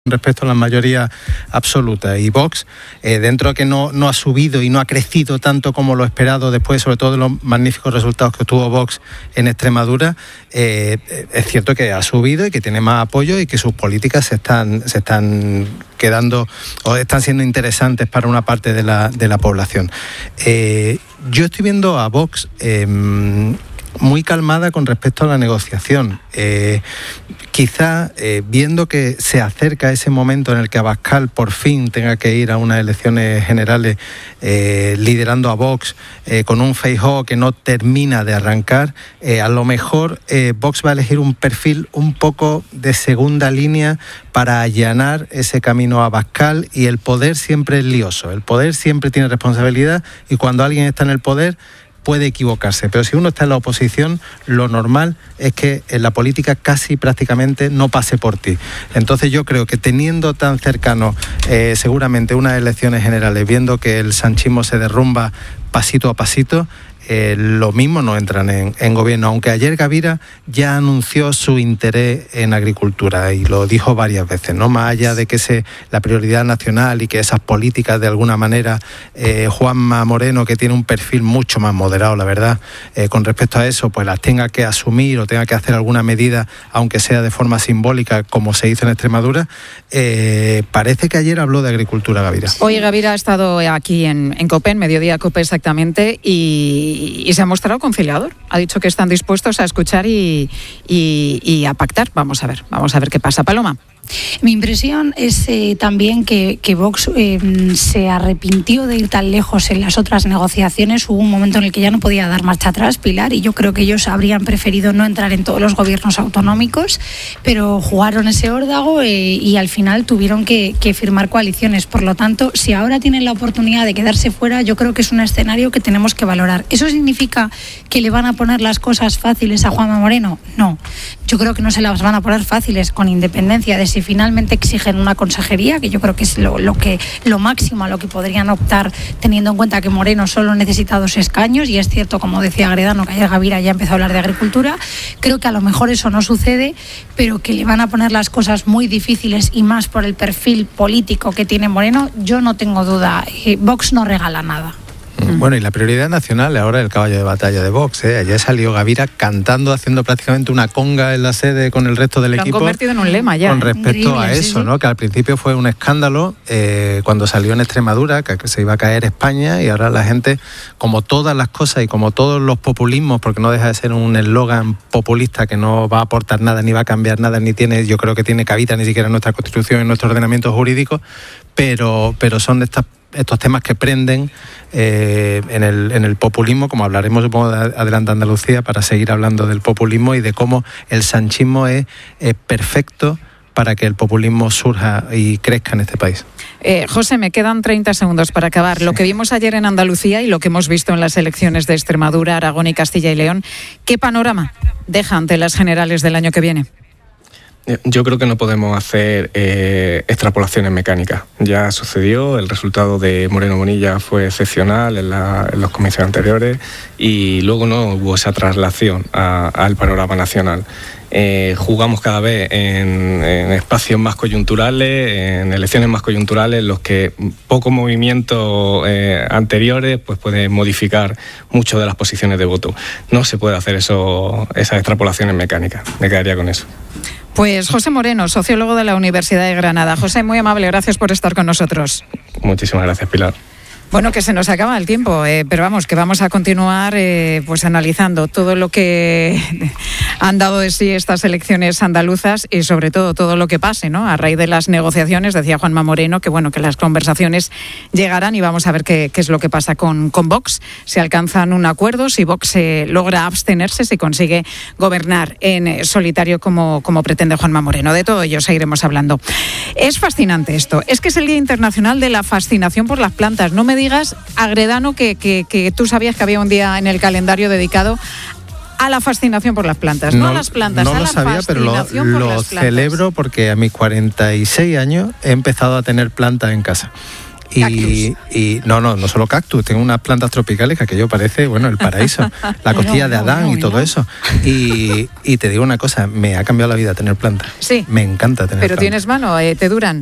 respecto a la mayoría absoluta, y Vox, dentro de que no ha subido y no ha crecido tanto como lo esperado después, sobre todo de los magníficos resultados que tuvo Vox en Extremadura, es cierto que ha subido y que tiene más apoyo y que sus políticas se están quedando o están siendo interesantes para una parte de la población. Yo estoy viendo a Vox muy calmada con respecto a la negociación. Quizá viendo que se acerca ese momento en el que Abascal por fin tenga que ir a unas elecciones generales liderando a Vox con un Feijóo que no termina de arrancar, a lo mejor Vox va a elegir un perfil un poco de segunda línea para allanar ese camino a Abascal, y el poder siempre es lioso, el poder siempre tiene responsabilidad, y cuando alguien está en el poder puede equivocarse, pero si uno está en la oposición, lo normal es que en la política casi prácticamente no pase por ti. Entonces yo creo que teniendo tan cercano seguramente unas elecciones generales, viendo que el sanchismo se derrumba pasito a pasito, lo mismo no entran en gobierno, aunque ayer Gavira ya anunció su interés en agricultura y lo dijo varias veces, ¿no? Más allá de que la prioridad nacional y que esas políticas de alguna manera Juanma Moreno, que tiene un perfil mucho más moderado, la verdad, con respecto a eso, pues las tenga que asumir o tenga que hacer alguna medida, aunque sea de forma simbólica, como se hizo en Extremadura, parece que ayer habló de agricultura Gavira. Hoy Gavira ha estado aquí en COPE, en Mediodía COPE exactamente, y se ha mostrado conciliador. Ha dicho que están dispuestos a escuchar y a pactar. Vamos a ver qué pasa. Paloma. Mi impresión es también que Vox se arrepintió de ir tan lejos en las otras negociaciones. Hubo un momento en el que ya no podía dar marcha atrás, Pilar, y yo creo que ellos habrían preferido no entrar en todos los gobiernos autonómicos, pero jugaron ese órdago y al final tuvieron que firmar coaliciones. Por lo tanto, si ahora tienen la oportunidad de quedarse fuera, yo creo que es un escenario que tenemos que valorar. ¿Eso significa que le van a poner las cosas fáciles a Juanma Moreno? No, yo creo que no se las van a poner fáciles, con independencia de si finalmente exigen una consejería, que yo creo que es lo máximo a lo que podrían optar, teniendo en cuenta que Moreno solo necesita 2 escaños, y es cierto, como decía Gredano, que ayer Gavira ya empezó a hablar de agricultura. Creo que a lo mejor eso no sucede, pero que le van a poner las cosas muy difíciles, y más por el perfil político que tiene Moreno, yo no tengo duda. Vox no regala nada. Bueno, y la prioridad nacional ahora es el caballo de batalla de Vox. Ayer salió Gavira cantando, haciendo prácticamente una conga en la sede con el resto del equipo. Lo han convertido en un lema ya. Con respecto a eso, sí. ¿No? Que al principio fue un escándalo cuando salió en Extremadura, que se iba a caer España, y ahora la gente, como todas las cosas y como todos los populismos, porque no deja de ser un eslogan populista que no va a aportar nada, ni va a cambiar nada, yo creo que tiene cabida ni siquiera en nuestra Constitución, en nuestro ordenamiento jurídico, pero son estos temas que prenden en el populismo, como hablaremos supongo de Adelante Andalucía, para seguir hablando del populismo y de cómo el sanchismo es perfecto para que el populismo surja y crezca en este país. José, me quedan 30 segundos para acabar. Sí. Lo que vimos ayer en Andalucía y lo que hemos visto en las elecciones de Extremadura, Aragón y Castilla y León, ¿qué panorama deja ante las generales del año que viene? Yo creo que no podemos hacer extrapolaciones mecánicas. Ya sucedió, el resultado de Moreno Bonilla fue excepcional en los comicios anteriores, y luego no hubo esa traslación al panorama nacional. Jugamos cada vez en espacios más coyunturales, en elecciones más coyunturales, en los que pocos movimientos anteriores pues pueden modificar mucho de las posiciones de voto. No se puede hacer esas extrapolaciones mecánicas. Me quedaría con eso. Pues José Moreno, sociólogo de la Universidad de Granada. José, muy amable, gracias por estar con nosotros. Muchísimas gracias, Pilar. Bueno, que se nos acaba el tiempo, pero vamos, que vamos a continuar pues analizando todo lo que han dado de sí estas elecciones andaluzas, y sobre todo lo que pase, ¿no? A raíz de las negociaciones, decía Juanma Moreno, que bueno, que las conversaciones llegarán, y vamos a ver qué es lo que pasa con Vox, si alcanzan un acuerdo, si Vox logra abstenerse, si consigue gobernar en solitario como pretende Juanma Moreno. De todo ello seguiremos hablando. Es fascinante esto, es que es el Día Internacional de la Fascinación por las Plantas. No me digas, Agredano, que tú sabías que había un día en el calendario dedicado a la fascinación por las plantas, no a las plantas, no a la lo sabía, pero fascinación por las plantas. Celebro porque a mis 46 años he empezado a tener plantas en casa. y no solo cactus, tengo unas plantas tropicales que aquello parece, bueno, el paraíso, la costilla de Adán y todo eso. Y te digo una cosa, me ha cambiado la vida tener plantas. Sí. Me encanta tener plantas. Pero tienes mano, te duran.